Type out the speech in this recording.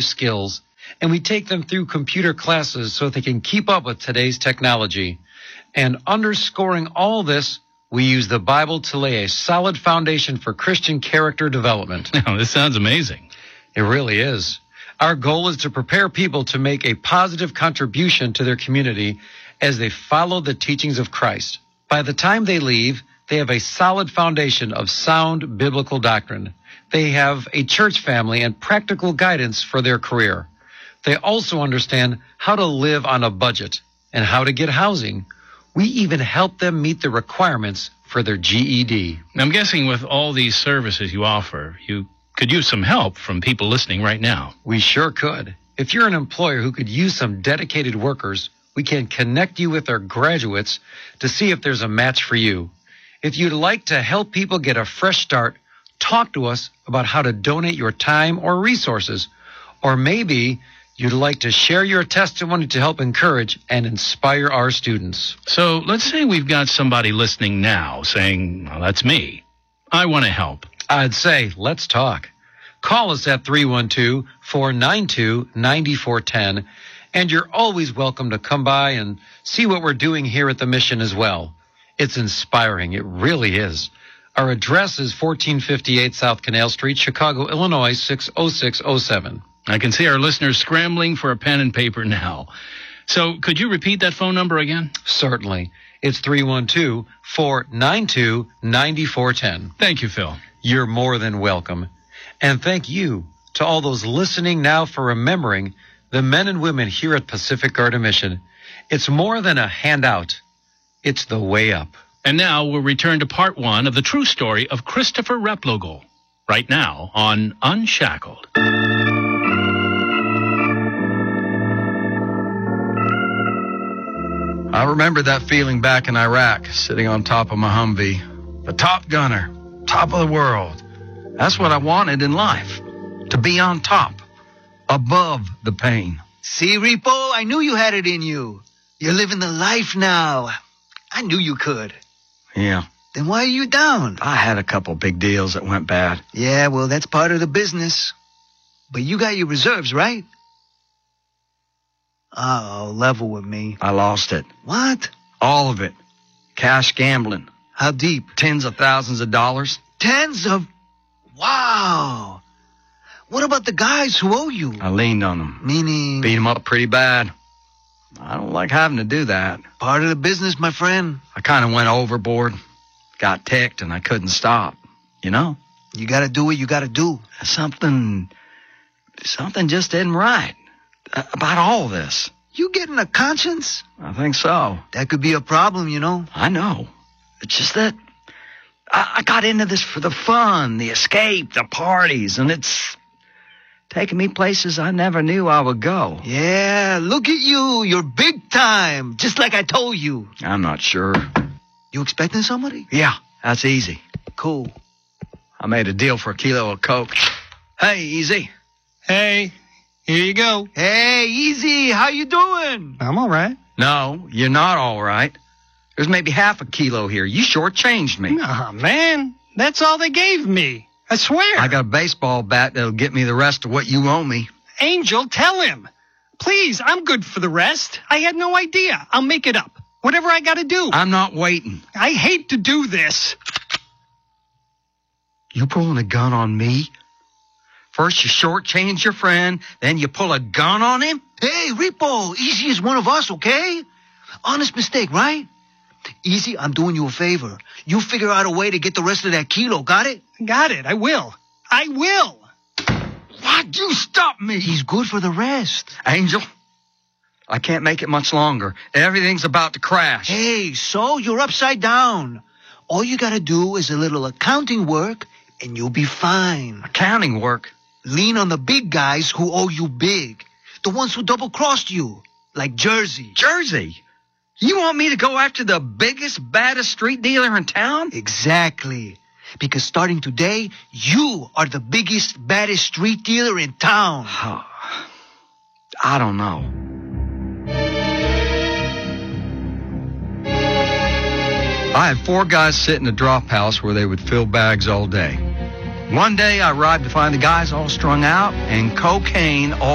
skills, and we take them through computer classes so they can keep up with today's technology. And underscoring all this, we use the Bible to lay a solid foundation for Christian character development. Now, this sounds amazing. It really is. Our goal is to prepare people to make a positive contribution to their community as they follow the teachings of Christ. By the time they leave, they have a solid foundation of sound biblical doctrine. They have a church family and practical guidance for their career. They also understand how to live on a budget and how to get housing. We even help them meet the requirements for their GED. I'm guessing with all these services you offer, you could use some help from people listening right now. We sure could. If you're an employer who could use some dedicated workers, we can connect you with our graduates to see if there's a match for you. If you'd like to help people get a fresh start, talk to us about how to donate your time or resources. Or maybe you'd like to share your testimony to help encourage and inspire our students. So let's say we've got somebody listening now saying, well, that's me. I want to help. I'd say, let's talk. Call us at 312-492-9410, and you're always welcome to come by and see what we're doing here at the Mission as well. It's inspiring. It really is. Our address is 1458 South Canal Street, Chicago, Illinois, 60607. I can see our listeners scrambling for a pen and paper now. So could you repeat that phone number again? Certainly. It's 312-492-9410. Thank you, Phil. You're more than welcome. And thank you to all those listening now for remembering the men and women here at Pacific Garden Mission. It's more than a handout. It's the way up. And now we'll return to part one of the true story of Christopher Replogle, right now on Unshackled. I remember that feeling back in Iraq, sitting on top of my Humvee. The top gunner, top of the world. That's what I wanted in life, to be on top, above the pain. See, Repo, I knew you had it in you. You're living the life now. I knew you could. Yeah. Then why are you down? I had a couple big deals that went bad. Yeah, well, that's part of the business. But you got your reserves, right? Uh-oh, level with me. I lost it. What? All of it. Cash gambling. How deep? Tens of thousands of dollars. Tens of... Wow. What about the guys who owe you? I leaned on them. Meaning? Beat them up pretty bad. I don't like having to do that. Part of the business, my friend. I kind of went overboard. Got ticked and I couldn't stop. You know? You gotta do what you gotta do. Something just isn't right about all this. You getting a conscience? I think so. That could be a problem, you know. I know. It's just that I got into this for the fun, the escape, the parties, and it's taking me places I never knew I would go. Yeah, look at you. You're big time, just like I told you. I'm not sure. You expecting somebody? Yeah, that's easy. Cool. I made a deal for a kilo of Coke. Hey, Easy. Hey, here you go. Hey, Easy, how you doing? I'm all right. No, you're not all right. There's maybe half a kilo here. You shortchanged me. Nah, man, that's all they gave me. I swear. I got a baseball bat that'll get me the rest of what you owe me. Angel, tell him. Please, I'm good for the rest. I had no idea. I'll make it up. Whatever I gotta do. I'm not waiting. I hate to do this. You pulling a gun on me? First you shortchange your friend, then you pull a gun on him? Hey, Repo, Easy is one of us, okay? Honest mistake, right? Easy, I'm doing you a favor. You figure out a way to get the rest of that kilo, got it? Got it, I will. I will. Why'd you stop me? He's good for the rest. Angel, I can't make it much longer. Everything's about to crash. Hey, so you're upside down. All you gotta do is a little accounting work, and you'll be fine. Accounting work? Lean on the big guys who owe you big. The ones who double-crossed you, like Jersey. Jersey? You want me to go after the biggest, baddest street dealer in town? Exactly. Because starting today, you are the biggest, baddest street dealer in town. I don't know. I had 4 guys sit in a drop house where they would fill bags all day. One day I arrived to find the guys all strung out and cocaine all